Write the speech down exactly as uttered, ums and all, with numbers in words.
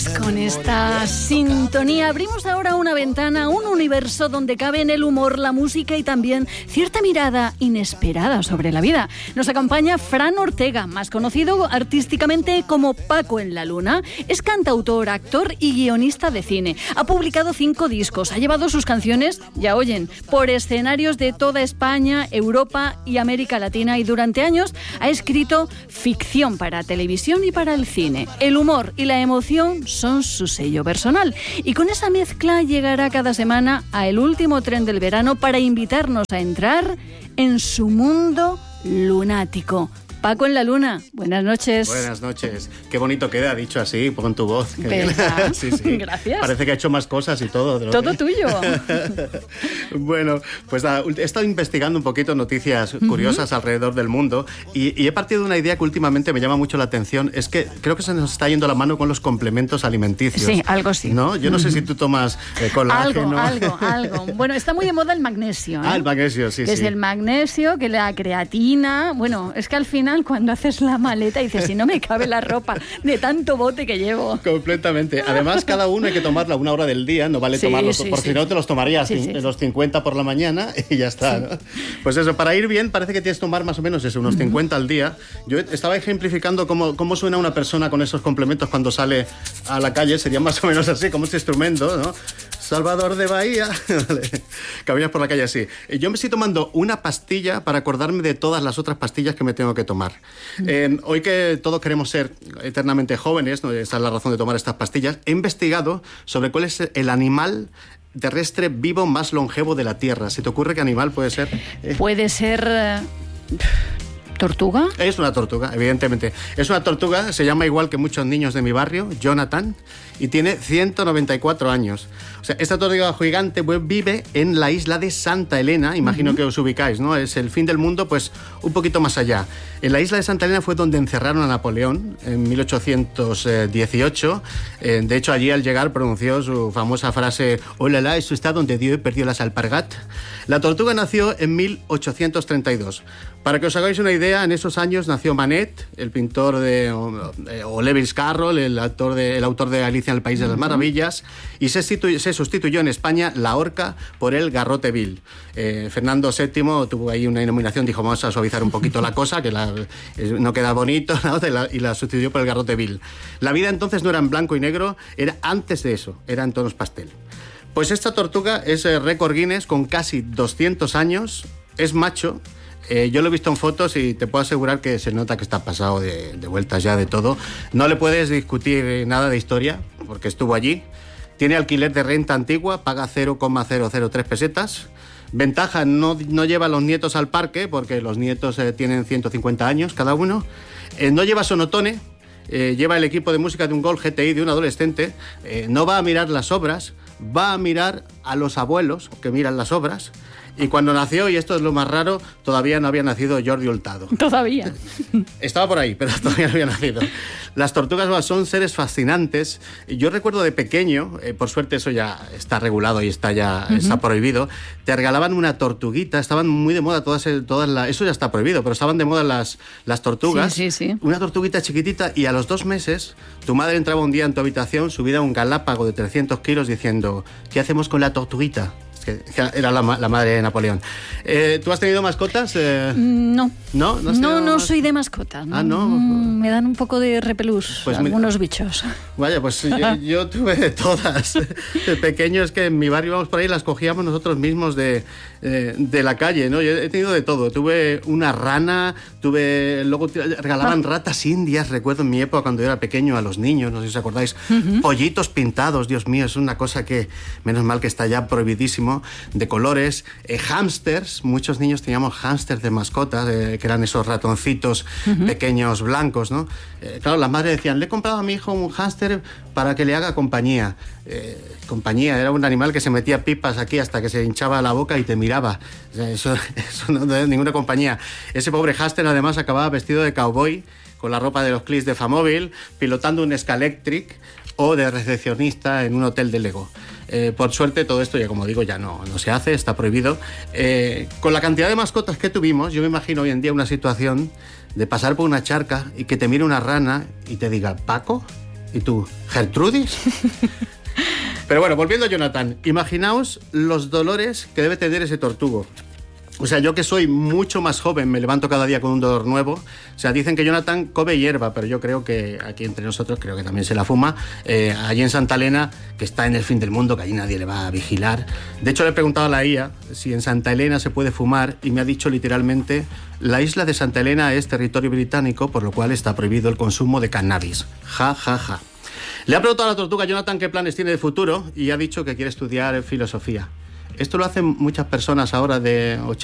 Con esta sintonía abrimos ahora una ventana, un universo donde caben el humor, la música y también cierta mirada inesperada sobre la vida. Nos acompaña Fran Ortega, más conocido artísticamente como Paco en la Luna. Es cantautor, actor y guionista de cine. Ha publicado cinco discos, ha llevado sus canciones, ya oyen, por escenarios de toda España, Europa y América Latina, y durante años ha escrito ficción para televisión y para el cine. El humor y la emoción son su sello personal, y con esa mezcla llegará cada semana a El Último Tren del Verano para invitarnos a entrar en su mundo lunático. Paco en la Luna, buenas noches. Buenas noches. Qué bonito queda, dicho así, con tu voz. ¿Verdad? Sí, sí. Gracias. Parece que ha hecho más cosas y todo. De lo todo que... tuyo. Bueno, pues nada, he estado investigando un poquito noticias curiosas uh-huh. alrededor del mundo y, y he partido de una idea que últimamente me llama mucho la atención. Es que creo que se nos está yendo la mano con los complementos alimenticios. Sí, algo sí. ¿No? Yo no uh-huh. sé si tú tomas eh, colágeno. Algo, algo, algo. Bueno, está muy de moda el magnesio. ¿eh? Ah, el magnesio, sí, que sí. Es el magnesio, que la creatina. Bueno, es que al final cuando haces la maleta dices, si no me cabe la ropa de tanto bote que llevo. Completamente. Además, cada uno hay que tomarla una hora del día, no vale sí, tomarlos, sí, por sí. si no te los tomarías sí, sí. los cincuenta por la mañana y ya está. Sí. ¿no? Pues eso, para ir bien parece que tienes que tomar más o menos eso, unos uh-huh. cincuenta al día. Yo estaba ejemplificando cómo, cómo suena una persona con esos complementos cuando sale a la calle, sería más o menos así, como este instrumento, ¿no? Salvador de Bahía. Vale. Caminas por la calle así. Yo me estoy tomando una pastilla para acordarme de todas las otras pastillas que me tengo que tomar. Mm. Eh, hoy que todos queremos ser eternamente jóvenes, ¿no? Esa es la razón de tomar estas pastillas, he investigado sobre cuál es el animal terrestre vivo más longevo de la Tierra. ¿Se te ocurre qué animal puede ser? Eh. Puede ser... Uh... ¿Tortuga? Es una tortuga, evidentemente. Es una tortuga, se llama igual que muchos niños de mi barrio, Jonathan, y tiene ciento noventa y cuatro años. O sea, esta tortuga gigante vive en la isla de Santa Elena, imagino uh-huh. que os ubicáis, ¿no? Es el fin del mundo, pues un poquito más allá. En la isla de Santa Elena fue donde encerraron a Napoleón en mil ochocientos dieciocho. Eh, de hecho, allí al llegar pronunció su famosa frase, «Hola, la, eso está donde Dios perdió las alpargat». La tortuga nació en mil ochocientos treinta y dos. Para que os hagáis una idea, en esos años nació Manet, el pintor de... o Lewis Carroll, el, autor de, el autor de Alicia en el País de las Maravillas, y se, situ, se sustituyó en España la horca por el garrote vil. Eh, Fernando séptimo tuvo ahí una nominación, dijo, vamos a suavizar un poquito la cosa, que la, no queda bonito, ¿no? y la sustituyó por el garrote vil. La vida entonces no era en blanco y negro, era antes de eso, era en tonos pastel. Pues esta tortuga es eh, récord Guinness con casi doscientos años, es macho. Eh, yo lo he visto en fotos y te puedo asegurar que se nota que está pasado de, de vueltas ya de todo. No le puedes discutir nada de historia, porque estuvo allí. Tiene alquiler de renta antigua, paga cero coma cero cero tres pesetas. Ventaja, no, no lleva a los nietos al parque, porque los nietos eh, tienen ciento cincuenta años cada uno. Eh, no lleva sonotone, eh, lleva el equipo de música de un Gol G T I de un adolescente. Eh, no va a mirar las obras, va a mirar a los abuelos que miran las obras. Y cuando nació, y esto es lo más raro, todavía no había nacido Jordi Hurtado. Todavía. Estaba por ahí, pero todavía no había nacido. Las tortugas son seres fascinantes. Yo recuerdo de pequeño, eh, por suerte eso ya está regulado y está ya uh-huh. está prohibido, te regalaban una tortuguita, estaban muy de moda todas, todas las... Eso ya está prohibido, pero estaban de moda las, las tortugas. Sí, sí, sí. Una tortuguita chiquitita, y a los dos meses tu madre entraba un día en tu habitación, subida a un galápago de trescientos kilos, diciendo, ¿qué hacemos con la tortuguita? Que era la, la madre de Napoleón. Eh, ¿Tú has tenido mascotas? Eh, no. ¿No? No, no, no soy de mascotas. Ah, ¿no? Mm, me dan un poco de repelús pues algunos mira, bichos. Vaya, pues yo, yo tuve de todas. De pequeño es que en mi barrio íbamos por ahí, las cogíamos nosotros mismos de, eh, de la calle, ¿no? Yo he tenido de todo. Tuve una rana, tuve... Luego regalaban ah. ratas indias, recuerdo en mi época cuando yo era pequeño, a los niños, no sé si os acordáis. Uh-huh. Pollitos pintados, Dios mío, es una cosa que, menos mal que está ya prohibidísimo, de colores, eh, hámsters, muchos niños teníamos hámsters de mascotas, eh, que eran esos ratoncitos uh-huh. pequeños blancos, ¿no? Eh, claro, las madres decían, le he comprado a mi hijo un hámster para que le haga compañía. Eh, compañía, era un animal que se metía pipas aquí hasta que se hinchaba la boca y te miraba. O sea, eso, eso no es ninguna compañía. Ese pobre hámster además acababa vestido de cowboy, con la ropa de los clics de Famóvil, pilotando un Scalectric o de recepcionista en un hotel de Lego. Eh, por suerte todo esto, ya como digo, ya no, no se hace, está prohibido. Eh, con la cantidad de mascotas que tuvimos, yo me imagino hoy en día una situación de pasar por una charca y que te mire una rana y te diga, ¿Paco? ¿Y tú, Gertrudis? Pero bueno, volviendo a Jonathan, imaginaos los dolores que debe tener ese tortugo. O sea, yo que soy mucho más joven, me levanto cada día con un dolor nuevo. O sea, dicen que Jonathan come hierba, pero yo creo que aquí entre nosotros creo que también se la fuma. Eh, allí en Santa Elena, que está en el fin del mundo, que allí nadie le va a vigilar. De hecho, le he preguntado a la I A si en Santa Elena se puede fumar y me ha dicho literalmente: la isla de Santa Elena es territorio británico, por lo cual está prohibido el consumo de cannabis. Ja, ja, ja. Le ha preguntado a la tortuga Jonathan qué planes tiene de futuro y ha dicho que quiere estudiar filosofía. Esto lo hacen muchas personas ahora de